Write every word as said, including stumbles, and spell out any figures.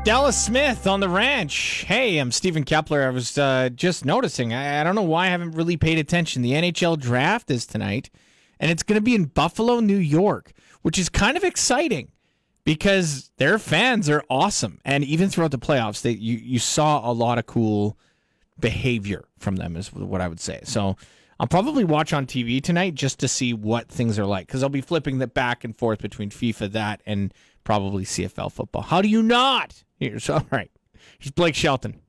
Dallas Smith on the ranch. Hey, I'm Stephen Kepler. I was uh, just noticing. I, I don't know why I haven't really paid attention. The N H L draft is tonight, and it's going to be in Buffalo, New York, which is kind of exciting because their fans are awesome. And even throughout the playoffs, they you, you saw a lot of cool behavior from them is what I would say. So I'll probably watch on T V tonight just to see what things are like because I'll be flipping that back and forth between FIFA, that, and probably C F L football. How do you not? Here's all right. Here's Blake Shelton.